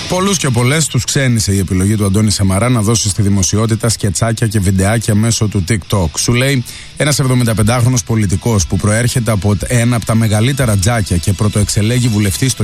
Πολλούς και πολλές τους ξένησε η επιλογή του Αντώνη Σαμαρά να δώσει στη δημοσιότητα σκετσάκια και βιντεάκια μέσω του TikTok. Σου λέει ένας 75χρονος πολιτικός που προέρχεται από ένα από τα μεγαλύτερα τζάκια και πρωτοεξελέγει βουλευτής στο